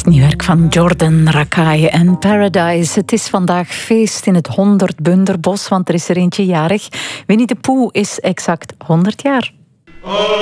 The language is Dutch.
Nieuw werk van Jordan Rakei en Paradise. Het is vandaag feest in het 100 Bunderbos, want er is er eentje jarig. Winnie de Pooh is exact 100 jaar.